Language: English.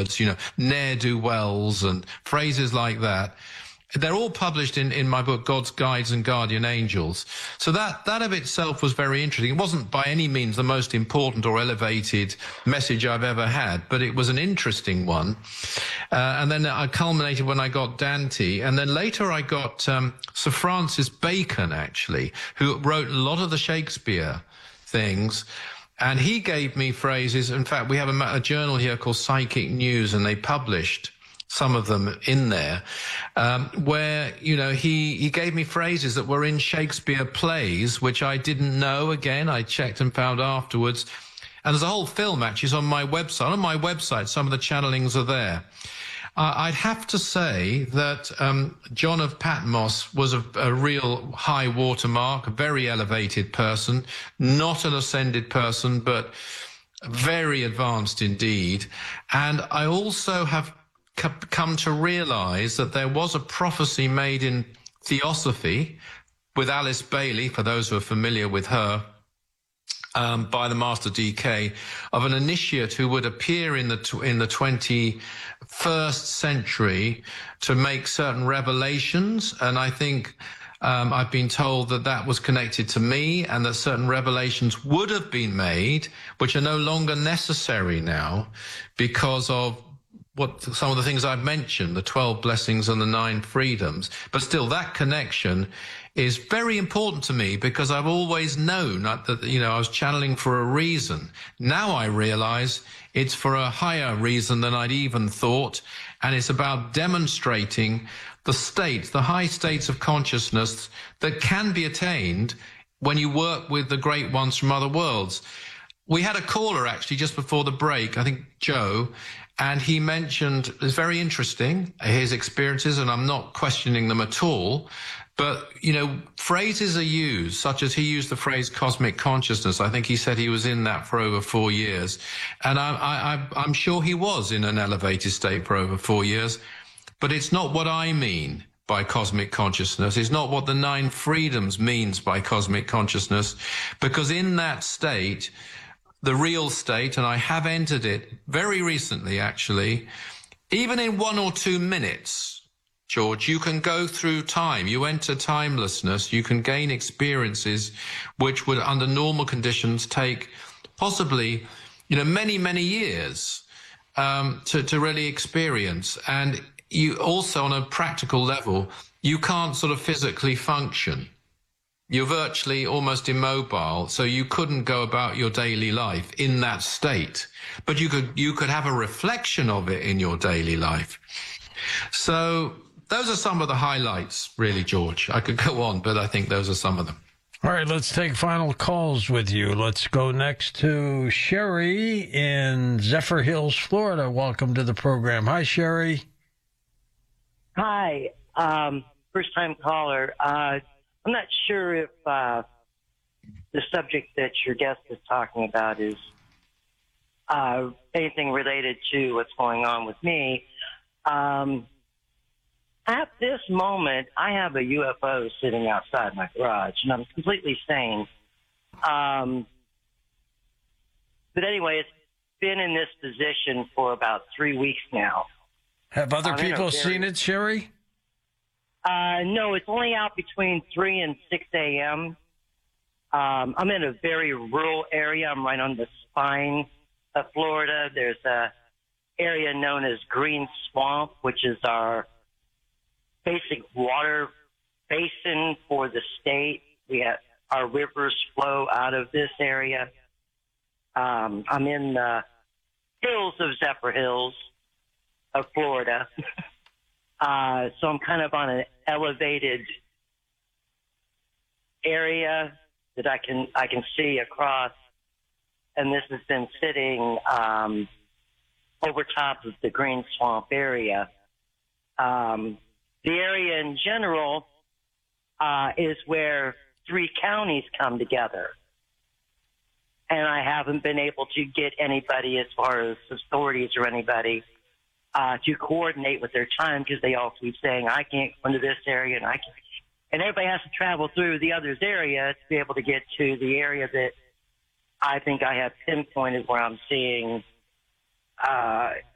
words, ne'er-do-wells and phrases like that. They're all published in my book, God's Guides and Guardian Angels. So that of itself was very interesting. It wasn't by any means the most important or elevated message I've ever had, but it was an interesting one. And then I culminated when I got Dante. And then later I got Sir Francis Bacon, actually, who wrote a lot of the Shakespeare things. And he gave me phrases. In fact, we have a journal here called Psychic News, and they published some of them in there, where, he gave me phrases that were in Shakespeare plays, which I didn't know. Again, I checked and found afterwards. And there's a whole film, actually, it's on my website. On my website, some of the channelings are there. I'd have to say that John of Patmos was a real high watermark, a very elevated person, not an ascended person, but very advanced indeed. And I also have come to realize that there was a prophecy made in Theosophy with Alice Bailey, for those who are familiar with her, by the Master DK, of an initiate who would appear in the 21st century to make certain revelations. And I think I've been told that was connected to me, and that certain revelations would have been made, which are no longer necessary now because of some of the things I've mentioned, the 12 blessings and the 9 freedoms. But still, that connection is very important to me, because I've always known that, I was channeling for a reason. Now I realize it's for a higher reason than I'd even thought. And it's about demonstrating the high states of consciousness that can be attained when you work with the great ones from other worlds. We had a caller actually just before the break, I think Joe, and he mentioned, it's very interesting, his experiences, and I'm not questioning them at all, but, phrases are used, such as he used the phrase cosmic consciousness. I think he said he was in that for over 4 years. And I'm sure he was in an elevated state for over 4 years, but it's not what I mean by cosmic consciousness. It's not what the 9 freedoms means by cosmic consciousness, because in that state, the real state, and I have entered it very recently, actually, even in 1 or 2 minutes, George, you can go through time. You enter timelessness. You can gain experiences which would, under normal conditions, take possibly, many, many years to really experience. And you also, on a practical level, you can't sort of physically function. You're virtually almost immobile, so you couldn't go about your daily life in that state. But you could have a reflection of it in your daily life. So those are some of the highlights, really, George. I could go on, but I think those are some of them. All right, let's take final calls with you. Let's go next to Sherry in Zephyr Hills, Florida. Welcome to the program. Hi, Sherry. Hi. First-time caller. I'm not sure if the subject that your guest is talking about is anything related to what's going on with me. At this moment, I have a UFO sitting outside my garage, and I'm completely sane. But anyway, it's been in this position for about 3 weeks now. Have other people seen it, Sherry? No, it's only out between 3 and 6 a.m. I'm in a very rural area. I'm right on the spine of Florida. There's a area known as Green Swamp, which is our basic water basin for the state. Our rivers flow out of this area. I'm in the hills of Zephyr Hills of Florida. So I'm kind of on an elevated area that I can see across, and this has been sitting over top of the Green Swamp area. The area in general is where 3 counties come together, and I haven't been able to get anybody, as far as authorities or anybody, to coordinate with their time, because they all keep saying, I can't go into this area, and everybody has to travel through the other's area to be able to get to the area that I think I have pinpointed where I'm seeing